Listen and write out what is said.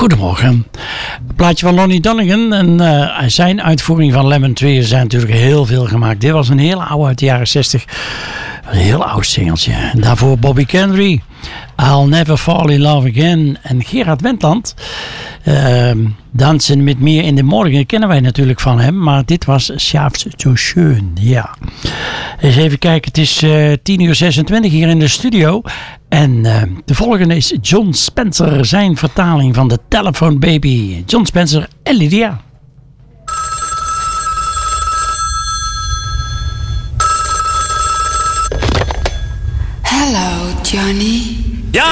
Goedemorgen. Het plaatje van Lonnie Donegan en zijn uitvoering van Lemon Tree zijn natuurlijk heel veel gemaakt. Dit was een hele oude uit de jaren 60. Een heel oud singeltje. En daarvoor Bobby Kendry. I'll Never Fall in Love Again. En Gerard Wendland. Dansen met meer in de morgen kennen wij natuurlijk van hem. Maar dit was Schaft zo schön. Ja. Eens even kijken. Het is 10:26 hier in de studio. En de volgende is John Spencer. Zijn vertaling van de Telephone Baby. John Spencer en Lydia. Hello, Johnny.